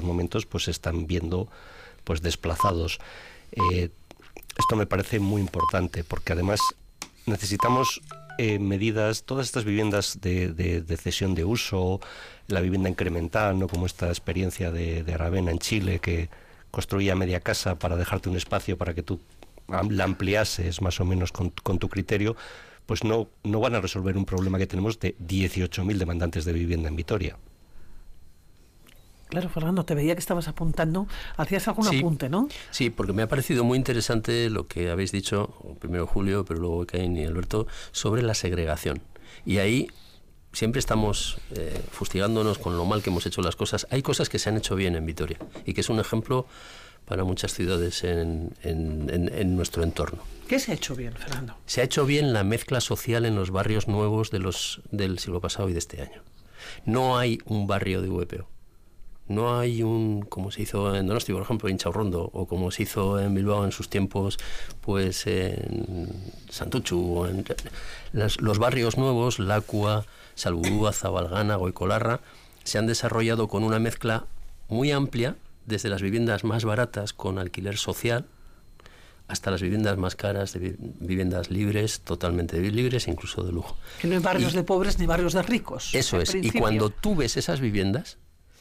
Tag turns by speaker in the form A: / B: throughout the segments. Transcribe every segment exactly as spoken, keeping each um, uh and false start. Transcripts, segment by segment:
A: momentos pues se están viendo pues desplazados. Eh, esto me parece muy importante porque además necesitamos eh, medidas, todas estas viviendas de, de, de cesión de uso, la vivienda incremental, ¿no? Como esta experiencia de, de Aravena en Chile, que construía media casa para dejarte un espacio para que tú la ampliases más o menos con, con tu criterio, pues no, no van a resolver un problema que tenemos de dieciocho mil demandantes de vivienda en Vitoria.
B: Claro, Fernando, te veía que estabas apuntando, hacías algún
C: sí,
B: apunte, ¿no?
C: Sí, porque me ha parecido muy interesante lo que habéis dicho, primero Julio, pero luego Caín y Alberto, sobre la segregación. Y ahí siempre estamos eh, fustigándonos con lo mal que hemos hecho las cosas. Hay cosas que se han hecho bien en Vitoria y que es un ejemplo para muchas ciudades en, en, en, en nuestro entorno.
B: ¿Qué se ha hecho bien, Fernando?
C: Se ha hecho bien la mezcla social en los barrios nuevos de los del siglo pasado y de este año. No hay un barrio de V P O. No hay un, como se hizo en Donosti, por ejemplo, en Inchaurrondo, o como se hizo en Bilbao en sus tiempos, pues en Santuchu, o en las, los barrios nuevos, Lacua, Salburúa, Zabalgana, Goicolarra, se han desarrollado con una mezcla muy amplia, desde las viviendas más baratas con alquiler social, hasta las viviendas más caras, de viviendas libres, totalmente libres, incluso de lujo.
B: Que no hay barrios
C: y,
B: de pobres ni barrios de ricos.
C: Eso es, principio. Y cuando tú ves esas viviendas,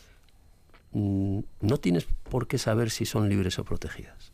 C: no tienes por qué saber si son libres o protegidas.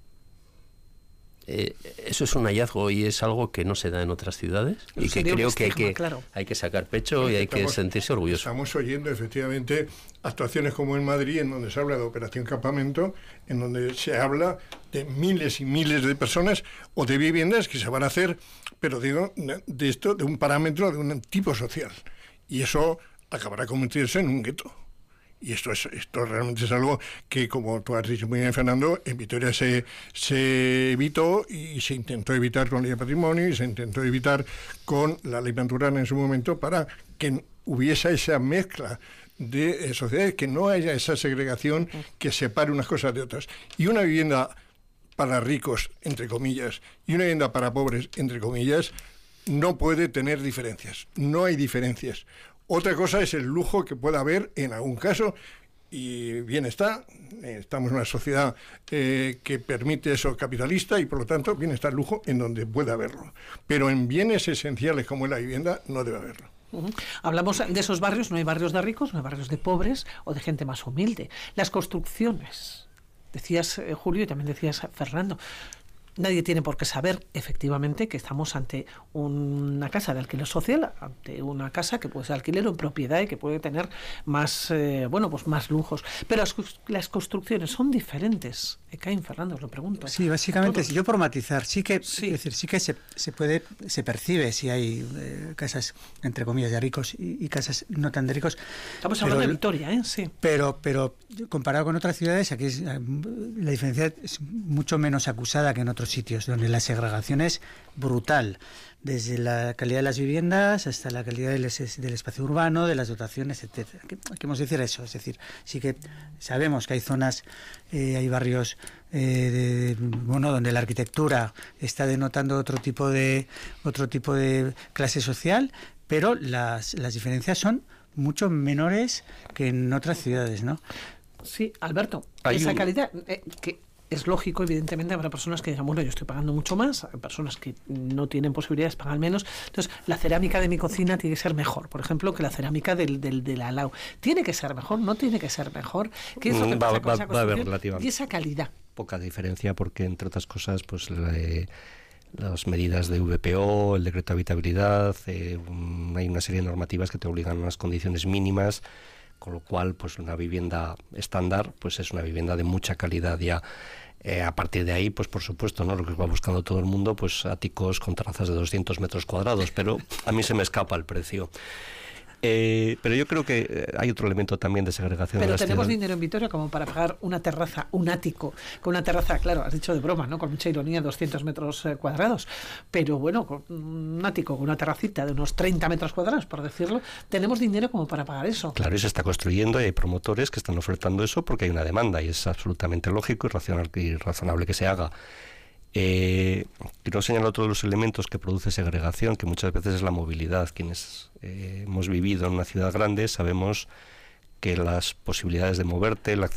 C: Eh, eso es un hallazgo y es algo que no se da en otras ciudades. Pero y que creo que hay que, claro. hay que sacar pecho y hay estamos, que sentirse orgulloso.
D: Estamos oyendo efectivamente actuaciones como en Madrid, en donde se habla de Operación Campamento, en donde se habla de miles y miles de personas o de viviendas que se van a hacer, pero digo, de esto, de un parámetro, de un tipo social. Y eso acabará convirtiéndose en un gueto. Y esto es esto realmente es algo que, como tú has dicho muy bien, Fernando, en Vitoria se, se evitó y se intentó evitar con la ley de patrimonio y se intentó evitar con la ley Maturana en su momento para que hubiese esa mezcla de eh, sociedades, que no haya esa segregación que separe unas cosas de otras. Y una vivienda para ricos, entre comillas, y una vivienda para pobres, entre comillas, no puede tener diferencias. No hay diferencias. Otra cosa es el lujo que pueda haber en algún caso, y bien está, estamos en una sociedad eh, que permite eso capitalista y por lo tanto bien está el lujo en donde pueda haberlo. Pero en bienes esenciales como es la vivienda no debe haberlo.
B: Uh-huh. Hablamos de esos barrios, no hay barrios de ricos, no hay barrios de pobres o de gente más humilde. Las construcciones, decías eh, Julio y también decías Fernando, nadie tiene por qué saber, efectivamente, que estamos ante una casa de alquiler social, ante una casa que puede ser alquiler o en propiedad y que puede tener más, eh, bueno, pues más lujos. Pero las, las construcciones son diferentes. Caín, Fernando, os lo pregunto.
E: Sí, básicamente, yo por matizar, sí que, sí. Es decir, sí que se, se puede, se percibe si hay eh, casas, entre comillas, de ricos y, y casas no tan de ricos.
B: Estamos hablando pero, de Vitoria, ¿eh? Sí.
E: Pero, pero comparado con otras ciudades, aquí es, la diferencia es mucho menos acusada que en otros sitios, donde la segregación es brutal, desde la calidad de las viviendas hasta la calidad del, del espacio urbano, de las dotaciones, etcétera. ¿Qué queremos decir eso? Es decir, sí que sabemos que hay zonas, eh, hay barrios, eh, de, bueno, donde la arquitectura está denotando otro tipo de otro tipo de clase social, pero las las diferencias son mucho menores que en otras ciudades, ¿no?
B: Sí, Alberto, hay esa un... calidad eh, que es lógico, evidentemente, habrá personas que digan, bueno, yo estoy pagando mucho más, hay personas que no tienen posibilidades de pagar menos, entonces la cerámica de mi cocina tiene que ser mejor, por ejemplo, que la cerámica del, del, del al lado. ¿Tiene que ser mejor? ¿No tiene que ser mejor? ¿Qué es lo que
A: va,
B: pasa con
A: va,
B: esa
A: va a haber relativamente
B: y esa calidad?
A: Poca diferencia, porque entre otras cosas, pues la, eh, las medidas de V P O, el decreto de habitabilidad, eh, un, hay una serie de normativas que te obligan a unas condiciones mínimas, con lo cual, pues una vivienda estándar, pues es una vivienda de mucha calidad ya. Eh, a partir de ahí, pues por supuesto, ¿no? Lo que va buscando todo el mundo, pues áticos con terrazas de doscientos metros cuadrados, pero a mí se me escapa el precio. Eh, pero yo creo que hay otro elemento también de segregación.
B: Pero
A: de
B: tenemos
A: ciudades.
B: dinero en Vitoria como para pagar una terraza, un ático, con una terraza, claro, has dicho de broma, ¿no? Con mucha ironía, doscientos metros eh, cuadrados. Pero bueno, con un ático, con una terracita de unos treinta metros cuadrados, por decirlo, tenemos dinero como para pagar eso.
A: Claro, y se está construyendo y hay promotores que están ofertando eso porque hay una demanda y es absolutamente lógico y racional y razonable que se haga. Eh, quiero señalar otro de los elementos que produce segregación, que muchas veces es la movilidad. Quienes eh, hemos vivido en una ciudad grande sabemos que las posibilidades de moverte, el